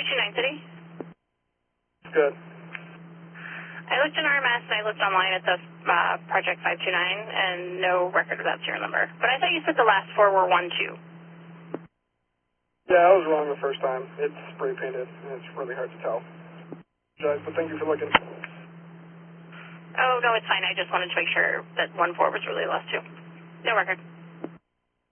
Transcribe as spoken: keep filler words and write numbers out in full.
two nine City. Good. I looked in R M S and I looked online at the uh, Project five two nine and no record of that serial number. But I thought you said the last four were one two. Yeah, I was wrong the first time. It's spray painted and it's really hard to tell. Guys, but thank you for looking. Oh, no, it's fine. I just wanted to make sure that one four was really the last two. No record.